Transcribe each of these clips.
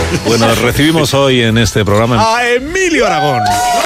Bueno, recibimos hoy en este programa a Emilio Aragón.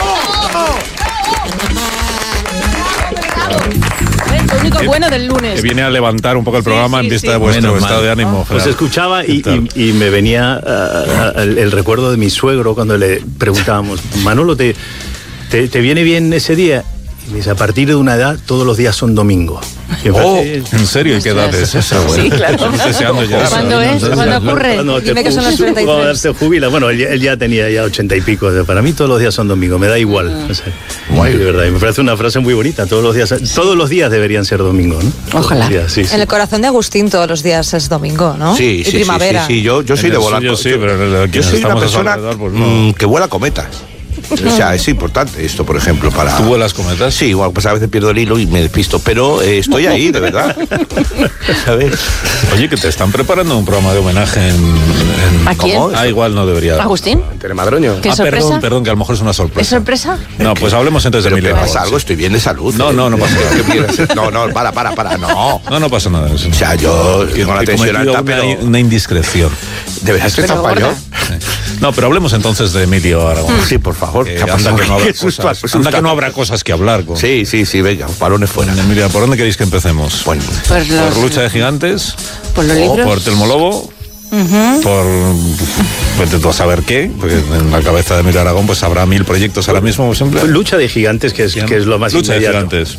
El único bueno del lunes. Que viene a levantar un poco el programa en vista de vuestro estado de ánimo. Pues escuchaba y me venía el recuerdo de mi suegro cuando le preguntábamos, Manolo, ¿te viene bien ese día? Y me dice, a partir de una edad, todos los días son domingo. ¿En serio? ¿Y qué edad es esa? Sí, claro. ¿Cuándo es? ¿Cuándo ocurre? Dime que son los 33. Cuando se jubila. Bueno, él ya tenía 80 y pico. Para mí todos los días son domingo, me da igual. No sé. De verdad, y me parece una frase muy bonita. Todos los días deberían ser domingo, ¿no? Ojalá. Sí. En el corazón de Agustín todos los días es domingo, ¿no? Sí, y primavera. Sí. Yo soy de volar. Yo sí, pero yo soy una persona que vuela cometas. O sea, es importante esto, por ejemplo, para... ¿Tú vuelas cometas? Sí, igual, pues a veces pierdo el hilo y me despisto, pero estoy ahí, de verdad. ¿Sabes? Oye, que te están preparando un programa de homenaje en... ¿A quién? Ah, igual no debería... ¿Agustín? Telemadroño. ¿Qué sorpresa? Perdón, que a lo mejor es una sorpresa. ¿Es sorpresa? No, pues hablemos entonces de Emilio. ¿Qué pasa? Algo, estoy bien de salud. No pasa nada. No, para, no. No pasa nada. O sea, yo con la tensión alta, pero... Una indiscreción. ¿De verdad es que está español? No, pero hablemos entonces de Emilio Aragón. Sí, por favor. Anda que no habrá cosas que hablar. Sí, venga, balones fuera. Emilia, ¿por dónde queréis que empecemos? Bueno, Pues ¿por Lucha de Gigantes? ¿Por los libros? ¿Por Telmo Lobo? Por... Pues de todo saber qué, porque en la cabeza de Emilio Aragón pues habrá 1000 proyectos ahora mismo, como siempre. Lucha de Gigantes, que es lo más Lucha inmediato. de Gigantes.